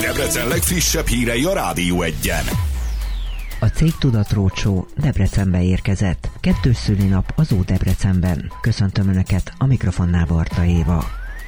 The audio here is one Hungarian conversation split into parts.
Debrecen legfrissebb hírei a Rádió Egyen. A Cégtudat Roadshow Debrecenbe érkezett. 2. szülinap az Ó Debrecenben. Köszöntöm Önöket, a mikrofonnál Barta Éva.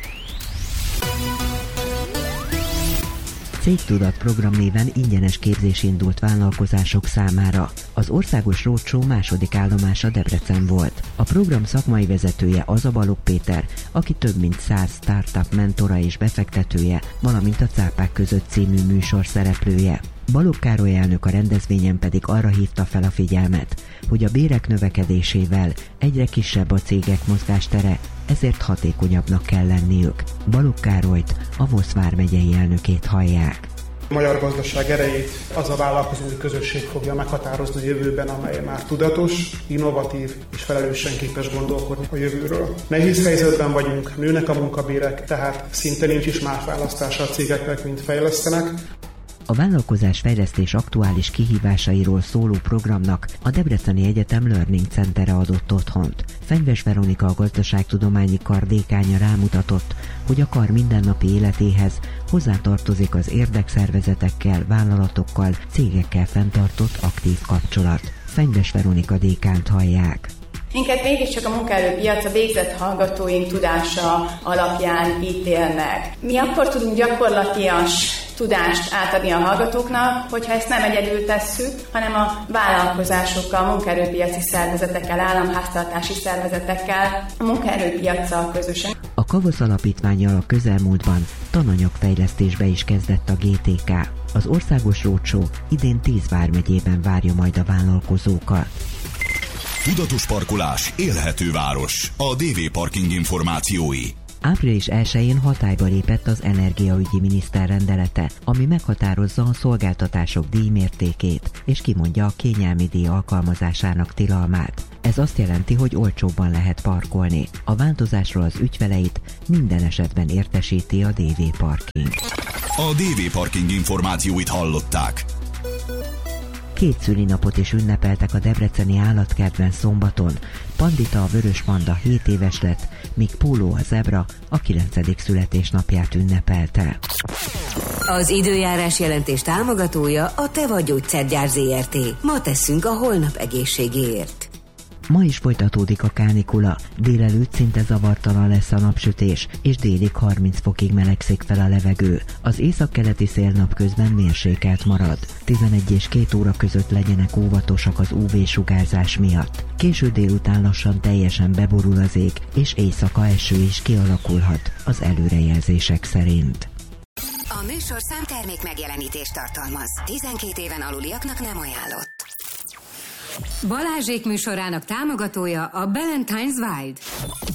Cégtudat program néven ingyenes képzés indult vállalkozások számára. Az országos roadshow második állomása Debrecen volt. A program szakmai vezetője az Balogh Péter, aki több mint 100 startup mentora és befektetője, valamint a Cápák között című műsor szereplője. Balogh Károly elnök a rendezvényen pedig arra hívta fel a figyelmet, hogy a bérek növekedésével egyre kisebb a cégek mozgástere, ezért hatékonyabbnak kell lenniük. Balogh Károlyt, a Vosz vármegyei elnökét hallják. A magyar gazdaság erejét az a vállalkozói közösség fogja meghatározni a jövőben, amely már tudatos, innovatív és felelősen képes gondolkodni a jövőről. Nehéz helyzetben vagyunk, nőnek a munkabérek, tehát szinte nincs is más választása a cégeknek, mint fejlesztenek. A vállalkozásfejlesztés aktuális kihívásairól szóló programnak a Debreceni Egyetem Learning Centere adott otthont. Fenyves Veronika, a Gazdaságtudományi Kar dékánya rámutatott, hogy a kar mindennapi életéhez hozzátartozik az érdekszervezetekkel, vállalatokkal, cégekkel fenntartott aktív kapcsolat. Fenyves Veronika dékánt hallják. Minket mégiscsak a munkaerőpiac a végzett hallgatóink tudása alapján ítél meg. Mi akkor tudunk gyakorlatias tudást átadni a hallgatóknak, hogyha ezt nem egyedül tesszük, hanem a vállalkozásokkal, munkaerőpiaci szervezetekkel, államháztartási szervezetekkel, a munkaerőpiaccal közösen. A Kavosz Alapítvánnyal a közelmúltban tananyagfejlesztésbe is kezdett a GTK. Az országos roadshow idén 10 vármegyében várja majd a vállalkozókat. Tudatos parkolás, élhető város. A DV Parking információi. Április 1-én hatályba lépett az energiaügyi miniszter rendelete, ami meghatározza a szolgáltatások díjmértékét, és kimondja a kényelmi díj alkalmazásának tilalmát. Ez azt jelenti, hogy olcsóbban lehet parkolni. A változásról az ügyfeleit minden esetben értesíti a DV Parking. A DV Parking információit hallották. 2 szülinapot is ünnepeltek a debreceni állatkertben szombaton. Pandita, a vörös panda 7 éves lett, míg Póló, a zebra a 9. születésnapját ünnepelte. Az időjárás jelentés támogatója a Teva Gyógyszergyár Zrt. Ma teszünk a holnap egészségéért. Ma is folytatódik a kánikula, délelőtt szinte zavartalan lesz a napsütés, és délig 30 fokig melegszik fel a levegő. Az északkeleti szél napközben mérsékelt marad. 11 és 2 óra között legyenek óvatosak az UV-sugárzás miatt. Késő délután lassan teljesen beborul az ég, és éjszaka eső is kialakulhat az előrejelzések szerint. A műsorszám termék megjelenítést tartalmaz. 12 éven aluliaknak nem ajánlott. Balázsék műsorának támogatója a Ballantine's Wild.